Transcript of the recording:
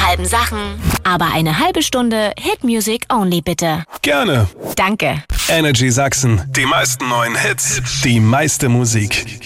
halben Sachen. Aber eine halbe Stunde Hit-Music only bitte. Gerne. Danke. Energy Sachsen. Die meisten neuen Hits. Die meiste Musik.